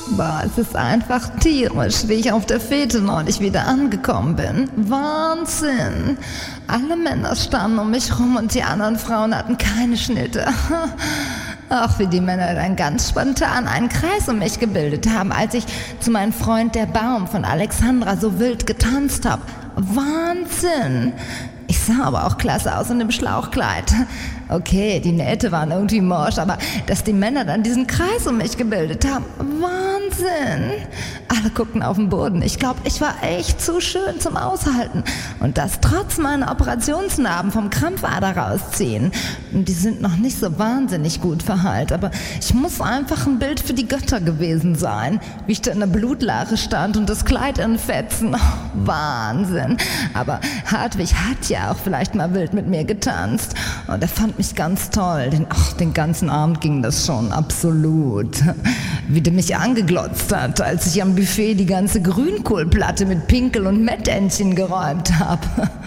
Boah, es ist einfach tierisch, wie ich auf der Fete neulich wieder angekommen bin. Wahnsinn! Alle Männer standen um mich rum und die anderen Frauen hatten keine Schnitte. Ach, wie die Männer dann ganz spontan einen Kreis um mich gebildet haben, als ich zu meinem Freund Der Baum von Alexandra so wild getanzt habe. Wahnsinn! Ich sah aber auch klasse aus in dem Schlauchkleid. Okay, die Nähte waren irgendwie morsch, aber dass die Männer dann diesen Kreis um mich gebildet haben, Wahnsinn! Alle guckten auf den Boden. Ich glaube, ich war echt zu schön zum Aushalten. Und das trotz meiner Operationsnarben vom Krampfader rausziehen. Die sind noch nicht so wahnsinnig gut verheilt, aber ich muss einfach ein Bild für die Götter gewesen sein. Wie ich da in der Blutlache stand und das Kleid in Fetzen. Oh, Wahnsinn! Aber Hartwig hat ja auch vielleicht mal wild mit mir getanzt. Und er fand mich ganz toll. Den ganzen Abend ging das schon, absolut. Wie der mich angeglotzt hat, als ich am Buffet die ganze Grünkohlplatte mit Pinkel und Mettentchen geräumt habe.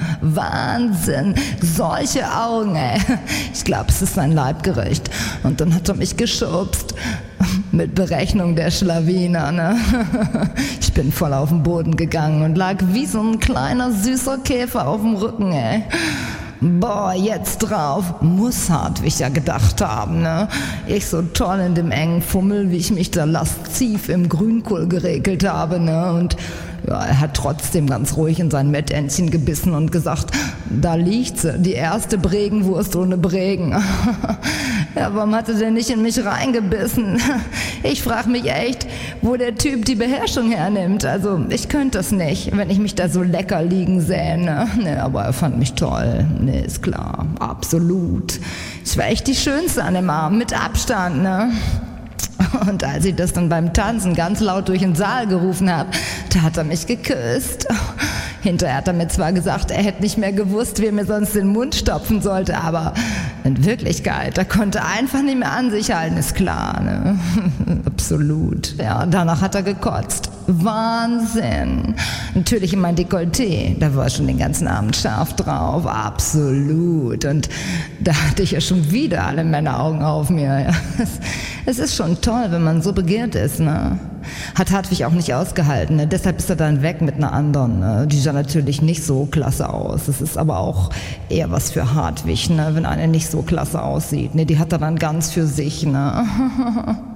Wahnsinn, solche Augen, ey. Ich glaube, es ist sein Leibgericht. Und dann hat er mich geschubst. Mit Berechnung der Schlawiner, ne? Ich bin voll auf den Boden gegangen und lag wie so ein kleiner süßer Käfer auf dem Rücken, ey. Boah, jetzt drauf, muss Hartwig ja gedacht haben, ne? Ich so toll in dem engen Fummel, wie ich mich da lasziv im Grünkohl geregelt habe, ne? Und ja, er hat trotzdem ganz ruhig in sein Mettentchen gebissen und gesagt, da liegt sie, die erste Bregenwurst ohne Bregen. Ja, warum hat er denn nicht in mich reingebissen? Ich frage mich echt, wo der Typ die Beherrschung hernimmt. Also ich könnte das nicht, wenn ich mich da so lecker liegen sähe. Ne, aber er fand mich toll. Ne, ist klar, absolut. Ich war echt die Schönste an dem Abend, mit Abstand, ne? Und als ich das dann beim Tanzen ganz laut durch den Saal gerufen habe, da hat er mich geküsst. Hinterher hat er mir zwar gesagt, er hätte nicht mehr gewusst, wie er mir sonst den Mund stopfen sollte, aber in Wirklichkeit, er konnte einfach nicht mehr an sich halten, ist klar, ne? Absolut. Ja, und danach hat er gekotzt. Wahnsinn. Natürlich in mein Dekolleté, da war schon den ganzen Abend scharf drauf, absolut. Und da hatte ich ja schon wieder alle Männeraugen auf mir. Ja. Es ist schon toll, wenn man so begehrt ist, ne? Hat Hartwig auch nicht ausgehalten, ne? Deshalb ist er dann weg mit einer anderen, ne? Die sah natürlich nicht so klasse aus. Das ist aber auch eher was für Hartwig, ne? Wenn eine nicht so klasse aussieht, ne? Die hat er dann ganz für sich, ne?